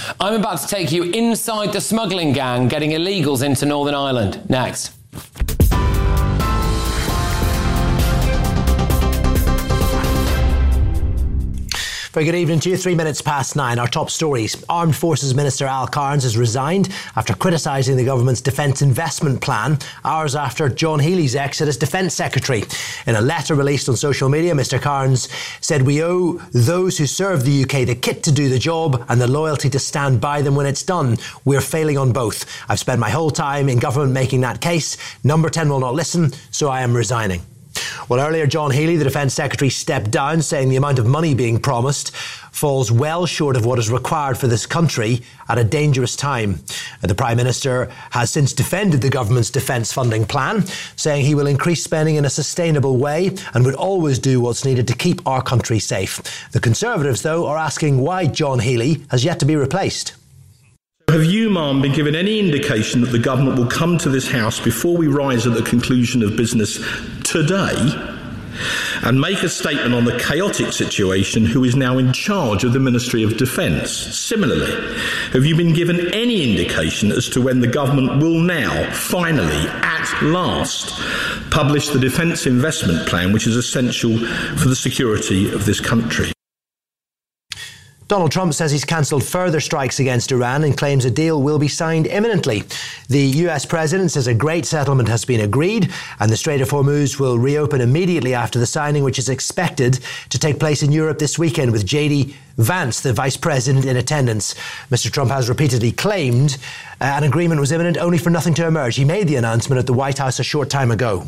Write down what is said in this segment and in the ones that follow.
I'm about to take you inside the smuggling gang getting illegals into Northern Ireland. Next. Very good evening to you. 3 minutes past 9. Our top stories. Armed Forces Minister Al Cairns has resigned after criticising the government's defence investment plan, hours after John Healey's exit as Defence Secretary. In a letter released on social media, Mr Cairns said, "We owe those who serve the UK the kit to do the job and the loyalty to stand by them when it's done. We're failing on both. I've spent my whole time in government making that case. Number 10 will not listen, so I am resigning." Well, earlier, John Healey, the Defence Secretary, stepped down, saying the amount of money being promised falls well short of what is required for this country at a dangerous time. The Prime Minister has since defended the government's defence funding plan, saying he will increase spending in a sustainable way and would always do what's needed to keep our country safe. The Conservatives, though, are asking why John Healey has yet to be replaced. Have you, ma'am, been given any indication that the government will come to this House before we rise at the conclusion of business today and make a statement on the chaotic situation who is now in charge of the Ministry of Defence? Similarly, have you been given any indication as to when the government will now, finally, at last, publish the Defence Investment Plan, which is essential for the security of this country? Donald Trump says he's cancelled further strikes against Iran and claims a deal will be signed imminently. The US president says a great settlement has been agreed and the Strait of Hormuz will reopen immediately after the signing, which is expected to take place in Europe this weekend with JD Vance, the vice president, in attendance. Mr. Trump has repeatedly claimed an agreement was imminent, only for nothing to emerge. He made the announcement at the White House a short time ago.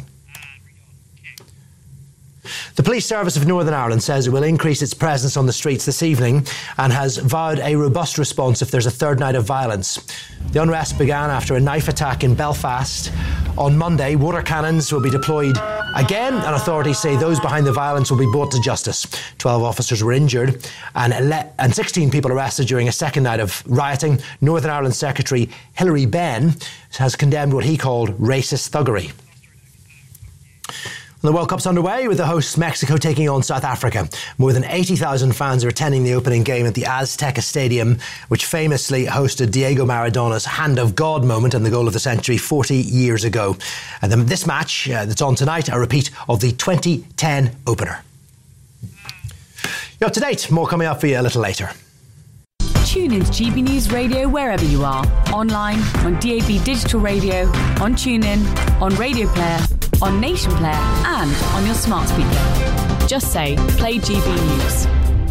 The Police Service of Northern Ireland says it will increase its presence on the streets this evening and has vowed a robust response if there's a third night of violence. The unrest began after a knife attack in Belfast. On Monday, water cannons will be deployed again, and authorities say those behind the violence will be brought to justice. 12 officers were injured and 16 people arrested during a second night of rioting. Northern Ireland Secretary Hilary Benn has condemned what he called racist thuggery. The World Cup's underway with the hosts Mexico taking on South Africa. More than 80,000 fans are attending the opening game at the Azteca Stadium, which famously hosted Diego Maradona's hand of God moment and the goal of the century 40 years ago. And then this match that's on tonight, a repeat of the 2010 opener. You're up to date. More coming up for you a little later. Tune into GB News Radio wherever you are. Online, on DAB Digital Radio, on TuneIn, on Radio Player, on Nation Player and on your smart speaker. Just say, play GB News.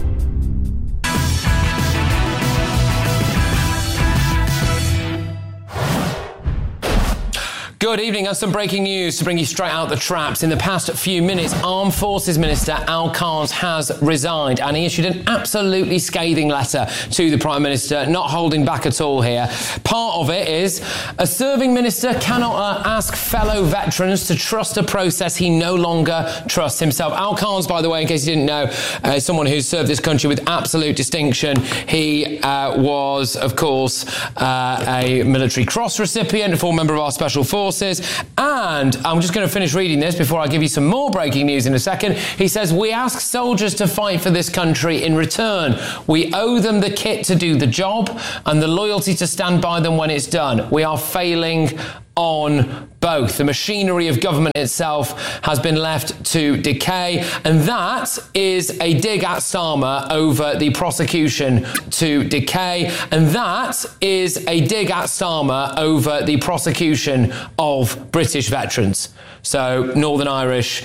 Good evening, and some breaking news to bring you straight out the traps. In the past few minutes, Armed Forces Minister Al Cairns has resigned, and he issued an absolutely scathing letter to the Prime Minister, not holding back at all here. Part of it is, a serving minister cannot ask fellow veterans to trust a process he no longer trusts himself. Al Cairns, by the way, in case you didn't know, is someone who's served this country with absolute distinction. He was, of course, a Military Cross recipient, a full member of our Special Forces. And I'm just going to finish reading this before I give you some more breaking news in a second. He says, "We ask soldiers to fight for this country in return. We owe them the kit to do the job and the loyalty to stand by them when it's done. We are failing on both. The machinery of government itself has been left to decay." And that is a dig at Starmer over the prosecution to decay. And that is a dig at Starmer over the prosecution of British veterans. So Northern Irish